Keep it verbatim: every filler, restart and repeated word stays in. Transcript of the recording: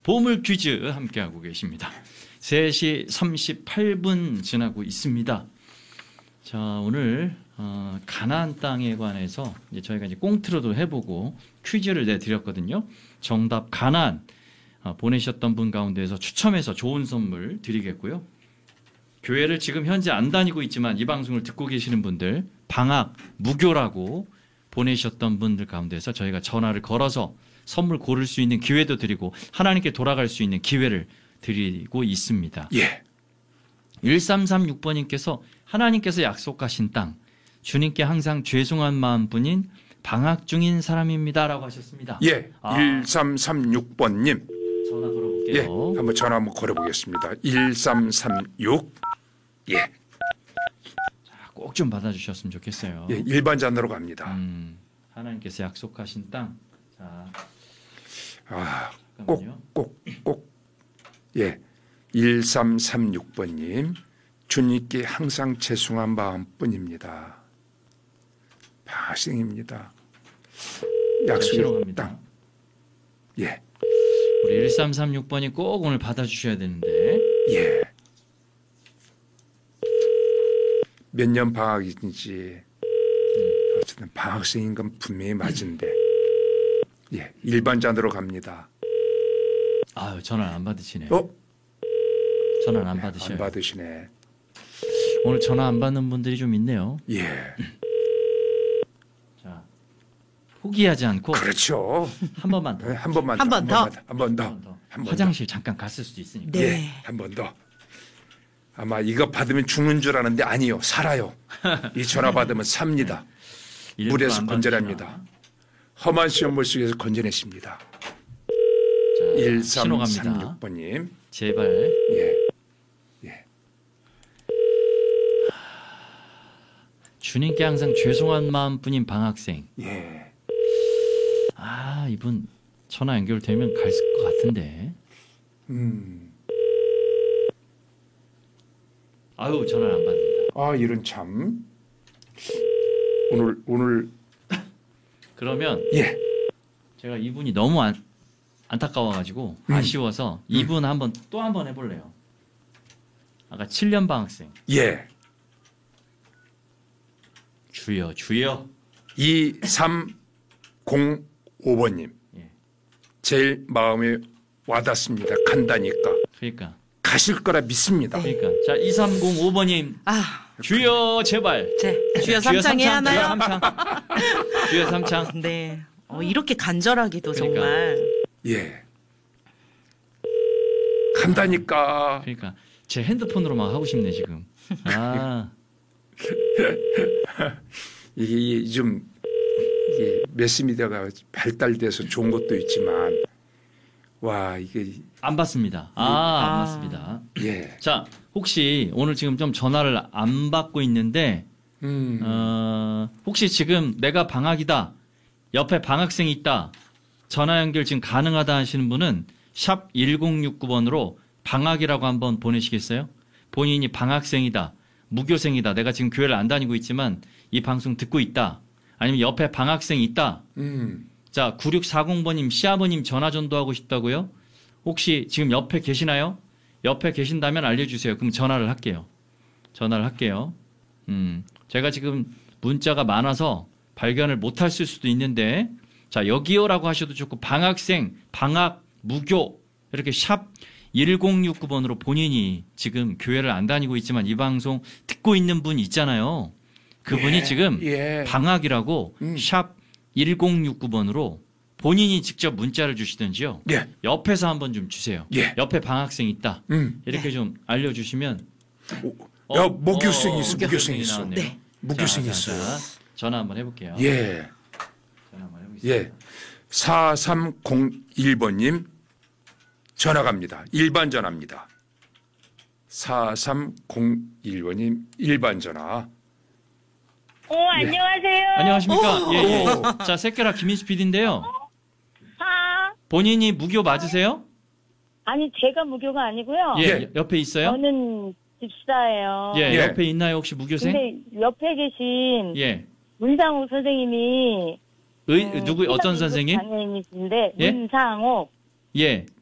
보물 퀴즈 함께하고 계십니다. 세 시 삼십팔 분 지나고 있습니다. 자, 오늘 어, 가나안 땅에 관해서 이제 저희가 이제 꽁트로도 해보고 퀴즈를 내드렸거든요. 정답 가나안 어, 보내셨던 분 가운데서 추첨해서 좋은 선물 드리겠고요. 교회를 지금 현재 안 다니고 있지만 이 방송을 듣고 계시는 분들, 방학, 무교라고 보내셨던 분들 가운데서 저희가 전화를 걸어서 선물 고를 수 있는 기회도 드리고 하나님께 돌아갈 수 있는 기회를 드리고 있습니다. 예. 일삼삼육 번님께서 하나님께서 약속하신 땅, 주님께 항상 죄송한 마음뿐인 방학 중인 사람입니다 라고 하셨습니다. 예. 아. 일삼삼육 번님. 전화 걸어볼게요. 예. 한번 전화 한번 걸어보겠습니다. 일삼삼육. 예. 꼭 좀 받아주셨으면 좋겠어요. 예. 일반 잔으로 갑니다. 음, 하나님께서 약속하신 땅. 자, 아, 잠깐만요. 꼭, 꼭, 꼭. 예. 일삼삼육 번님. 주님께 항상 죄송한 마음뿐입니다. 방학생입니다. 약속의 땅. 예. 우리 일삼삼육 번이 꼭 오늘 받아주셔야 되는데. 예. 몇 년 방학인지 어쨌든 방학생인 건 분명히 맞은데. 예. 일반잔으로 갑니다. 아유, 전화를 안 받으시네. 어? 전화를 안 네, 받으셔요. 안 받으시네. 오늘 전화 안 받는 분들이 좀 있네요. 예. 자, 포기하지 않고 그렇죠. 한 번만 더. 네, 한 번만 한 더. 번 더. 한 번 더. 한 번 더. 한 번 화장실 잠깐 갔을 수도 있으니까. 네. 예. 한 번 더. 아마 이거 받으면 죽는 줄 아는데 아니요. 살아요. 이 전화 받으면 삽니다. 일부러 물에서 안 건져냅니다. 받으시나? 험한 시험물 속에서 건져내십니다. 자, 신호 갑니다. 일삼삼육 번님. 제발. 예. 예. 주님께 항상 죄송한 마음뿐인 방학생. 예. 아, 이분 전화 연결되면 갈 것 같은데. 음. 아유, 전화를 안 받는다. 아, 이런 참. 오늘 오늘 그러면 예. 제가 이분이 너무 안, 안타까워가지고 음. 아쉬워서 이분 한번 또 한번 해볼래요. 아까 칠 년 방학생. 예. 주여, 주여. 이삼공오 번님. 예. 제일 마음에 와닿습니다. 간다니까. 그러니까. 가실 거라 믿습니다. 그러니까. 자, 이삼공오 번님. 아, 주여, 제발. 제 주여 삼창 해야 하나요? 주여 삼창. 주여 삼창. 네. 어, 이렇게 간절하게도 그러니까. 정말. 예. 간다니까. 그러니까 제 핸드폰으로만 하고 싶네 지금. 아, 이게 좀 이게 매스미디어가 발달돼서 좋은 것도 있지만 와 이게 안 받습니다. 아, 안 아. 받습니다. 예. 자, 혹시 오늘 지금 좀 전화를 안 받고 있는데 음. 어, 혹시 지금 내가 방학이다. 옆에 방학생이 있다. 전화 연결 지금 가능하다 하시는 분은 샵 일공육구 번으로 방학이라고 한번 보내시겠어요? 본인이 방학생이다. 무교생이다. 내가 지금 교회를 안 다니고 있지만 이 방송 듣고 있다. 아니면 옆에 방학생이 있다. 음. 자, 구육사공 번님 시아버님 전화 전도하고 싶다고요? 혹시 지금 옆에 계시나요? 옆에 계신다면 알려주세요. 그럼 전화를 할게요. 전화를 할게요. 음, 제가 지금 문자가 많아서 발견을 못하실 수도 있는데 자, 여기요라고 하셔도 좋고 방학생, 방학, 무교 이렇게 샵 일공육구 번으로 본인이 지금 교회를 안 다니고 있지만 이 방송 듣고 있는 분 있잖아요. 그분이 예, 지금 예. 방학이라고 음. 샵 일공육구 번으로 본인이 직접 문자를 주시든지요. 예. 옆에서 한번 좀 주세요. 예. 옆에 방학생 있다. 음. 이렇게 좀 알려주시면 오, 어, 야, 무교생 어, 있어. 무교생이 무교생 있어. 나왔네요. 네. 무교생 자, 있어요. 자, 자, 전화 한번 해볼게요. 예. 전화 한번 해보겠습니다. 예. 사삼공일 번님 전화 갑니다. 일반 전화입니다. 사삼공일 번님 일반 전화. 어, 안녕하세요. 안녕하십니까? 오. 예, 예. 자, 새끼라 김인수 피디인데요. 아, 본인이 무교 맞으세요? 아니, 제가 무교가 아니고요. 예, 예. 옆에 있어요? 저는 집사예요. 예, 예. 옆에 있나요 혹시 무교생? 근데 옆에 계신 예. 문상욱 선생님이 의, 음, 누구 어떤 신앙민족 선생님? 장애인이신데 예? 문상욱 예.